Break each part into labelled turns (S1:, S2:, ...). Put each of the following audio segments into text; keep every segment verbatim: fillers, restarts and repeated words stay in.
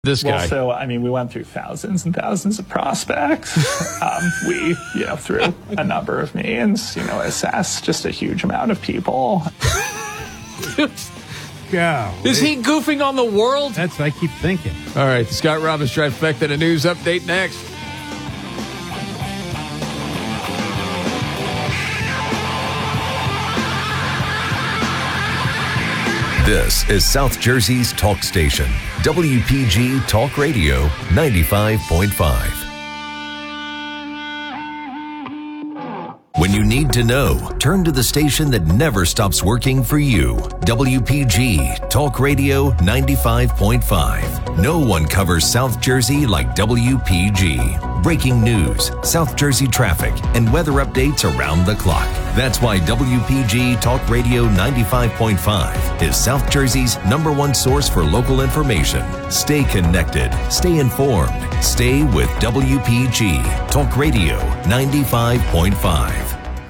S1: This guy.
S2: Well, so, I mean, we went through thousands and thousands of prospects. um, we, you know, through a number of means, you know, assessed just a huge amount of people.
S3: Go.
S1: Is he goofing on the world?
S3: That's what I keep thinking.
S1: All right, the Scott Robbins trifecta, a news update next.
S4: This is South Jersey's talk station, W P G Talk Radio ninety-five point five. When you need to know, turn to the station that never stops working for you. W P G Talk Radio ninety-five point five. No one covers South Jersey like W P G. Breaking news, South Jersey traffic, and weather updates around the clock. That's why W P G Talk Radio ninety-five point five is South Jersey's number one source for local information. Stay connected, stay informed, stay with W P G Talk Radio ninety-five point five.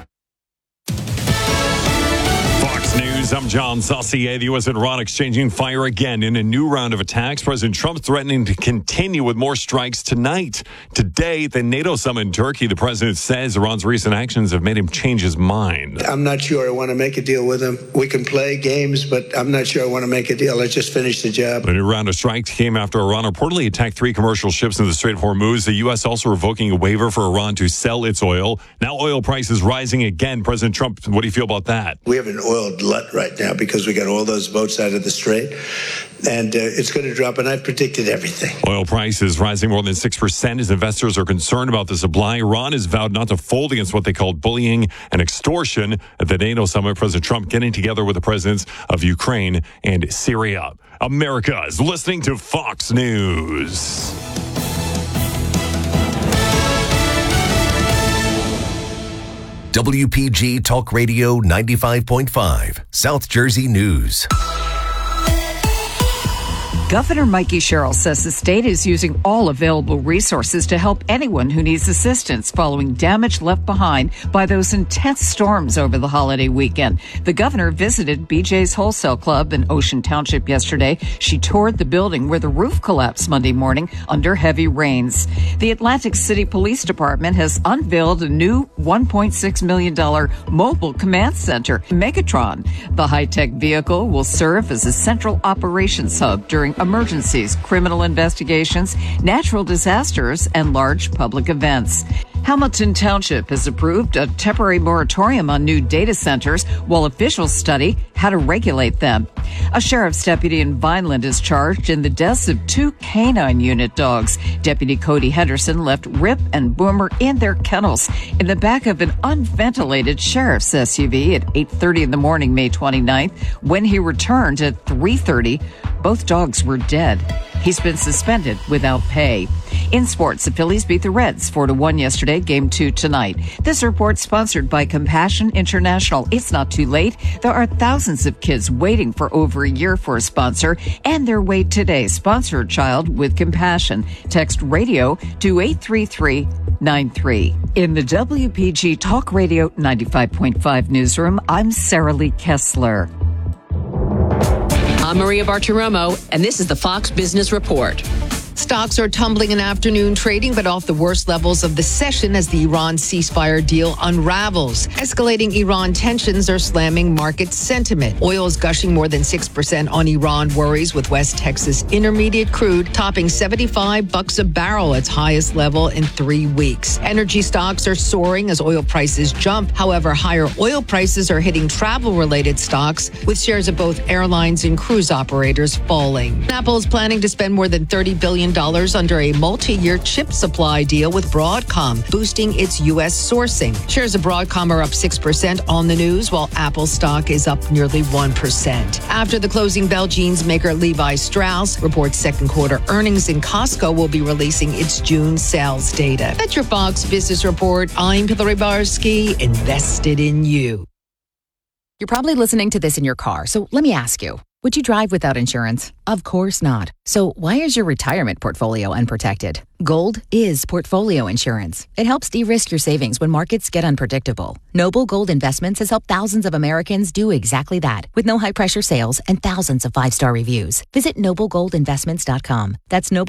S5: News, I'm John Saucier. The U S and Iran exchanging fire again in a new round of attacks. President Trump threatening to continue with more strikes tonight. Today, the NATO summit in Turkey, the president says Iran's recent actions have made him change his mind.
S6: I'm not sure I want to make a deal with him. We can play games, but I'm not sure I want to make a deal. Let's just finish the job.
S5: The new round of strikes came after Iran reportedly attacked three commercial ships in the Strait of Hormuz. The U S also revoking a waiver for Iran to sell its oil. Now oil prices rising again. President Trump, what do you feel about that?
S6: We have an oil glut right now because we got all those boats out of the strait, and uh, it's going to drop, and I've predicted everything.
S5: Oil prices rising more than six percent as investors are concerned about the supply. Iran has vowed not to fold against what they called bullying and extortion at the NATO summit. President Trump getting together with the presidents of Ukraine and Syria. America is listening to Fox News.
S4: W P G Talk Radio ninety-five point five, South Jersey News.
S7: Governor Mikey Sherrill says the state is using all available resources to help anyone who needs assistance following damage left behind by those intense storms over the holiday weekend. The governor visited B J's Wholesale Club in Ocean Township yesterday. She toured the building where the roof collapsed Monday morning under heavy rains. The Atlantic City Police Department has unveiled a new one point six million dollars mobile command center, Megatron. The high-tech vehicle will serve as a central operations hub during emergencies, criminal investigations, natural disasters, and large public events. Hamilton Township has approved a temporary moratorium on new data centers while officials study how to regulate them. A sheriff's deputy in Vineland is charged in the deaths of two canine unit dogs. Deputy Cody Henderson left Rip and Boomer in their kennels in the back of an unventilated sheriff's S U V at eight thirty in the morning, May twenty-ninth. When he returned at three thirty, both dogs were dead. He's been suspended without pay. In sports, the Phillies beat the Reds four to one yesterday, game two tonight. This report sponsored by Compassion International. It's not too late. There are thousands of kids waiting for over a year for a sponsor, and their wait today. Sponsor a child with Compassion. Text radio to eight three three nine three. In the W P G Talk Radio ninety-five point five newsroom, I'm Sarah Lee Kessler.
S8: I'm Maria Bartiromo, and this is the Fox Business Report. Stocks are tumbling in afternoon trading, but off the worst levels of the session as the Iran ceasefire deal unravels. Escalating Iran tensions are slamming market sentiment. Oil is gushing more than six percent on Iran worries, with West Texas Intermediate crude topping seventy-five bucks a barrel, its highest level in three weeks. Energy stocks are soaring as oil prices jump. However, higher oil prices are hitting travel-related stocks, with shares of both airlines and cruise operators falling. Apple is planning to spend more than thirty billion dollars under a multi-year chip supply deal with Broadcom, boosting its U S sourcing. Shares of Broadcom are up six percent on the news, while Apple stock is up nearly one percent. After the closing bell, jeans maker Levi Strauss reports second quarter earnings, and Costco will be releasing its June sales data. That's your Fox Business Report. I'm Hillary Barsky, invested in you.
S9: You're probably listening to this in your car, so let me ask you. Would you drive without insurance? Of course not. So why is your retirement portfolio unprotected? Gold is portfolio insurance. It helps de-risk your savings when markets get unpredictable. Noble Gold Investments has helped thousands of Americans do exactly that, with no high-pressure sales and thousands of five-star reviews. Visit noble gold investments dot com. That's Noble